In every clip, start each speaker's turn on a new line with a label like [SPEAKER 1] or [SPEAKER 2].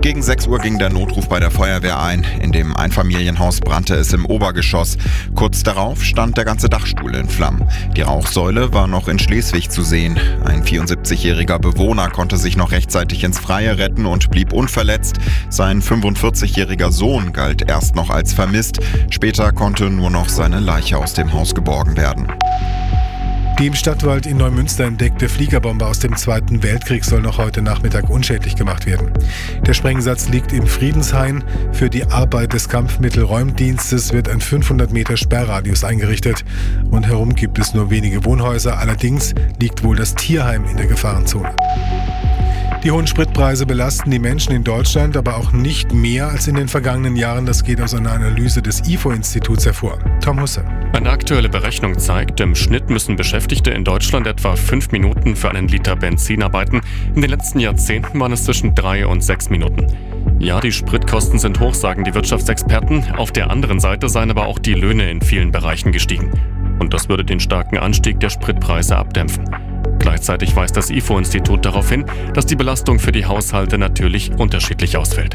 [SPEAKER 1] Gegen 6 Uhr ging der Notruf bei der Feuerwehr ein. In dem Einfamilienhaus brannte es im Obergeschoss. Kurz darauf stand der ganze Dachstuhl in Flammen. Die Rauchsäule war noch in Schleswig zu sehen. Ein 74-jähriger Bewohner konnte sich noch rechtzeitig ins Freie retten und blieb unverletzt. Sein 45-jähriger Sohn galt erst noch als vermisst. Später konnte nur noch seine Leiche aus dem Haus geborgen werden.
[SPEAKER 2] Die im Stadtwald in Neumünster entdeckte Fliegerbombe aus dem Zweiten Weltkrieg soll noch heute Nachmittag unschädlich gemacht werden. Der Sprengsatz liegt im Friedenshain. Für die Arbeit des Kampfmittelräumdienstes wird ein 500 Meter Sperrradius eingerichtet. Rundherum gibt es nur wenige Wohnhäuser. Allerdings liegt wohl das Tierheim in der Gefahrenzone. Die hohen Spritpreise belasten die Menschen in Deutschland, aber auch nicht mehr als in den vergangenen Jahren. Das geht aus einer Analyse des IFO-Instituts hervor. Tom Husse.
[SPEAKER 3] Eine aktuelle Berechnung zeigt, im Schnitt müssen Beschäftigte in Deutschland etwa 5 Minuten für einen Liter Benzin arbeiten. In den letzten Jahrzehnten waren es zwischen 3 und 6 Minuten. Ja, die Spritkosten sind hoch, sagen die Wirtschaftsexperten. Auf der anderen Seite seien aber auch die Löhne in vielen Bereichen gestiegen. Und das würde den starken Anstieg der Spritpreise abdämpfen. Gleichzeitig weist das IFO-Institut darauf hin, dass die Belastung für die Haushalte natürlich unterschiedlich ausfällt.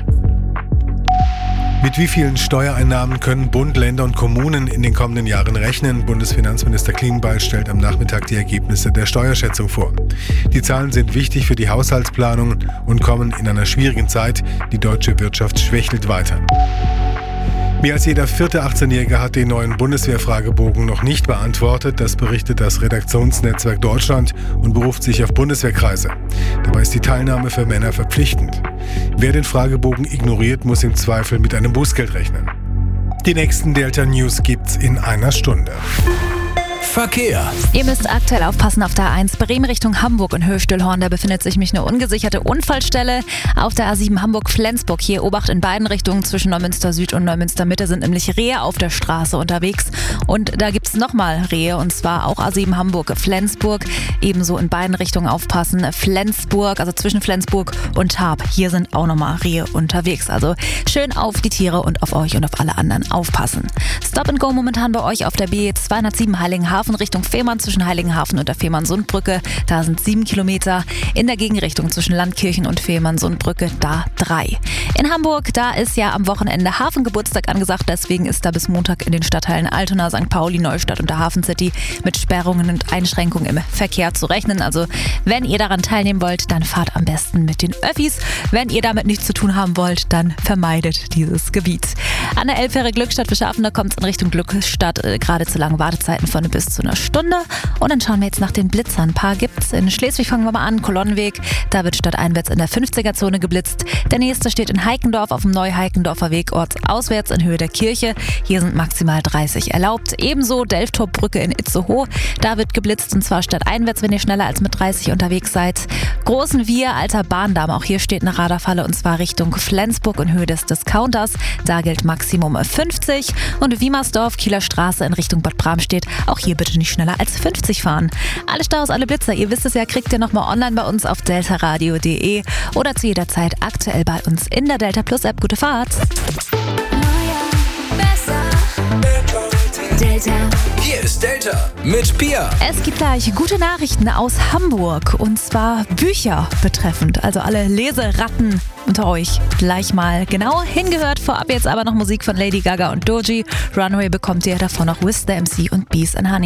[SPEAKER 2] Mit wie vielen Steuereinnahmen können Bund, Länder und Kommunen in den kommenden Jahren rechnen? Bundesfinanzminister Klingbeil stellt am Nachmittag die Ergebnisse der Steuerschätzung vor. Die Zahlen sind wichtig für die Haushaltsplanung und kommen in einer schwierigen Zeit. Die deutsche Wirtschaft schwächelt weiter. Mehr als jeder vierte 18-Jährige hat den neuen Bundeswehrfragebogen noch nicht beantwortet. Das berichtet das Redaktionsnetzwerk Deutschland und beruft sich auf Bundeswehrkreise. Dabei ist die Teilnahme für Männer verpflichtend. Wer den Fragebogen ignoriert, muss im Zweifel mit einem Bußgeld rechnen. Die nächsten Delta News gibt's in einer Stunde.
[SPEAKER 4] Verkehr.
[SPEAKER 5] Ihr müsst aktuell aufpassen auf der A1 Bremen Richtung Hamburg und Höchstühlhorn. Da befindet sich nämlich eine ungesicherte Unfallstelle. Auf der A7 Hamburg-Flensburg. Hier Obacht in beiden Richtungen zwischen Neumünster Süd und Neumünster Mitte sind nämlich Rehe auf der Straße unterwegs. Und da gibt es nochmal Rehe und zwar auch A7 Hamburg-Flensburg. Ebenso in beiden Richtungen aufpassen. Flensburg, also zwischen Flensburg und Harp. Hier sind auch nochmal Rehe unterwegs. Also schön auf die Tiere und auf euch und auf alle anderen aufpassen. Stop and Go momentan bei euch auf der B207 Heiligenhafen Richtung Fehmarn zwischen Heiligenhafen und der Fehmarn-Sundbrücke. Da sind 7 Kilometer. In der Gegenrichtung zwischen Landkirchen und Fehmarn-Sundbrücke da 3. In Hamburg, da ist ja am Wochenende Hafengeburtstag angesagt. Deswegen ist da bis Montag in den Stadtteilen Altona, St. Pauli, Neustadt und der Hafen City mit Sperrungen und Einschränkungen im Verkehr zu rechnen. Also wenn ihr daran teilnehmen wollt, dann fahrt am besten mit den Öffis. Wenn ihr damit nichts zu tun haben wollt, dann vermeidet dieses Gebiet. An der Elbfähre Glückstadt Beschaffen, da kommt es in Richtung Glückstadt gerade zu langen Wartezeiten von bis zu einer Stunde. Und dann schauen wir jetzt nach den Blitzern. Ein paar gibt's. In Schleswig fangen wir mal an. Kolonnenweg, da wird stadteinwärts in der 50er-Zone geblitzt. Der nächste steht in Heikendorf auf dem Neu-Heikendorfer Weg ortsauswärts in Höhe der Kirche. Hier sind maximal 30 erlaubt. Ebenso Delftorbrücke in Itzehoe. Da wird geblitzt und zwar stadteinwärts, wenn ihr schneller als mit 30 unterwegs seid. Großen Wir, alter Bahndamm. Auch hier steht eine Radarfalle und zwar Richtung Flensburg in Höhe des Discounters. Da gilt Maximum 50. Und Wiemersdorf, Kieler Straße in Richtung Bad Bramstedt. Auch hier bitte nicht schneller als 50 fahren. Alle Staus, alle Blitzer, ihr wisst es ja, kriegt ihr nochmal online bei uns auf deltaradio.de oder zu jeder Zeit aktuell bei uns in der Delta Plus App. Gute Fahrt!
[SPEAKER 4] Delta. Hier ist Delta mit Pia.
[SPEAKER 5] Es gibt gleich gute Nachrichten aus Hamburg und zwar Bücher betreffend. Also alle Leseratten unter euch gleich mal genau hingehört. Vorab jetzt aber noch Musik von Lady Gaga und Doji. Runway bekommt ihr, davor noch Wiz the MC und Bees and Honey.